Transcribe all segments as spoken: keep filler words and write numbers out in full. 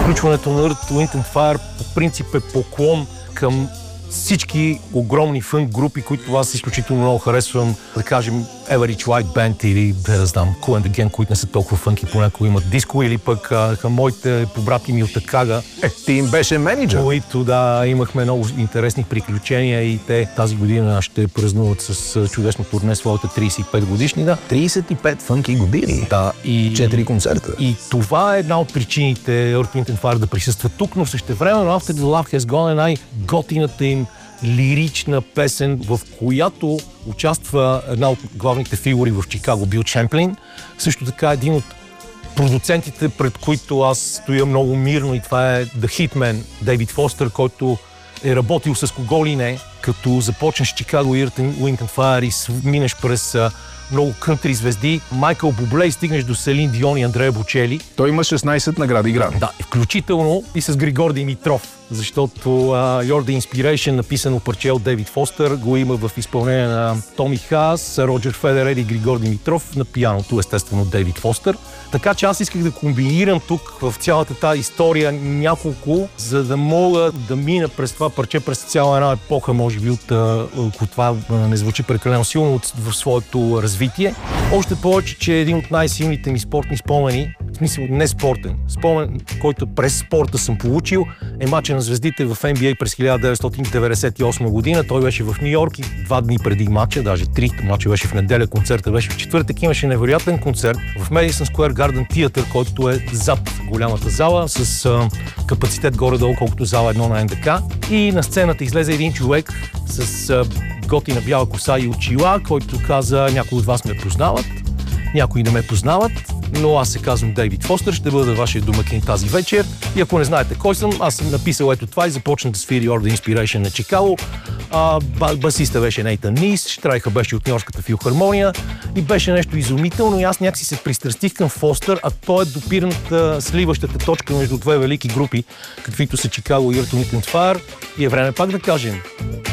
Включването на Earth, Wind and Fire по принцип е поклон към всички огромни фънк групи, които аз изключително много харесвам, да кажем Average White Band или да знам Kool and the Gang, които не са толкова фънки, понякога имат диско, или пък а, към моите побратими от Акага. Е, ти им беше менеджер. Които да, имахме много интересни приключения и те тази година ще празнуват с чудесно турне своята трийсет и пет годишнина. трийсет и пет фънки години. Да, и четири концерта. И това е една от причините Earth, Wind and Fire да присъства тук, но същевременно After the Love Has Gone е най-готината им лирична песен, в която участва една от главните фигури в Чикаго, Бил Чемплин. Също така един от продуцентите, пред които аз стоя много мирно, и това е The Hitman, Дейвид Фостер, който е работил с кого ли не, като започнеш Чикаго, Earth, Wind and Fire и минеш през много кънтри звезди, Майкъл Бубле, и стигнеш до Селин Дион и Андрея Бочели. Той има шестнайсет награди Грами. Да, включително и с Григор Димитров, защото uh, You're the Inspiration, написано парче от Дейвид Фостер, го има в изпълнение на Томи Хаас, Роджер Федерер и Григор Димитров, на пианото естествено Дейвид Фостер. Така че аз исках да комбинирам тук в цялата тази история няколко, за да мога да мина през това парче, през цяла една епоха, може би, от, ако това не звучи прекалено силно в своето развитие. Още повече, че е един от най-силните ми спортни спомени, в смисъл не спортен, спомен, който през спорта съм получил, е мача на звездите в Н Б А през хиляда деветстотин деветдесет и осма година. Той беше в Ню Йорк и два дни преди мача, даже три, мача беше в неделя, концерта беше в четвъртък. Имаше невероятен концерт в Madison Square Garden Theater, който е зад голямата зала, с а, капацитет горе-долу, колкото зала едно на Н Д К. И на сцената излезе един човек с а, готина бяла коса и очила, който каза: някои от вас ме познават, някои не ме познават, но аз се казвам Дейвид Фостер, ще бъда вашия домакин тази вечер. И ако не знаете кой съм, аз съм написал ето това и започна да свири You're the Inspiration на Чикаго. А, басиста беше Нейтан Нис, Штрайха беше от Нью-Йоркската филхармония и беше нещо изумително, и аз някакси се пристрастих към Фостер, а той е допирната, сливащата точка между две велики групи, каквито са Чикаго и Earth, Wind and Fire. И е време пак да кажем,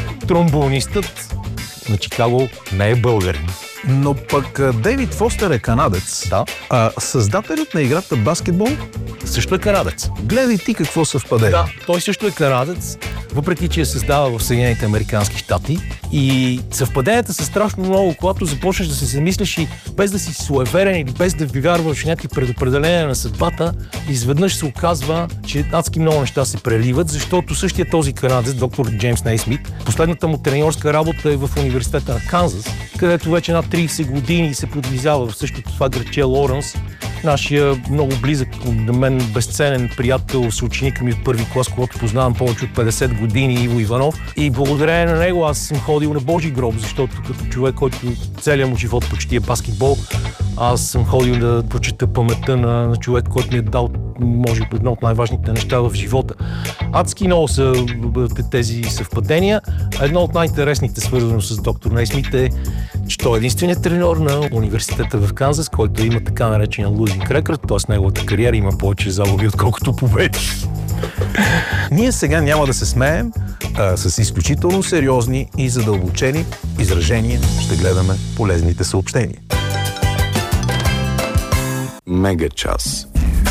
тромбонистът на Чикаго не е българин. Но пък Дейвид Фостер е канадец. Да. А създателят на играта баскетбол също е канадец. Гледай ти какво съвпадение. Да, той също е канадец, въпреки че е създава в Съединените американски щати. И съвпаденията са страшно много, когато започнеш да се замислиш и без да си суеверен или без да вярваш в някакви предопределения на съдбата, изведнъж се оказва, че адски много неща се преливат, защото същия този канадец, доктор Джеймс Нейсмит, последната му треньорска работа е в университета на Канзас, където вече над трийсет години се подвизава в същото това градче Лоренс. Нашия много близък до мен безценен приятел, съученик ми от първи клас, когато познавам повече от петдесет години, Иво Иванов. И благодарение на него аз съм ходил на Божи гроб, защото като човек, който целият му живот почти е баскетбол, аз съм ходил да прочета паметта на, на човек, който ми е дал, може би, едно от най-важните неща в живота. Адски много са тези съвпадения. Едно от най-интересните, свързано с доктор Нейсмит, е, че той е единственият треньор на университета в Канзас, който има така наречен losing record, т.е. неговата кариера има повече загуби, отколкото победи. Ние сега няма да се смеем, а с изключително сериозни и задълбочени изражения ще гледаме полезните съобщения. Мега час.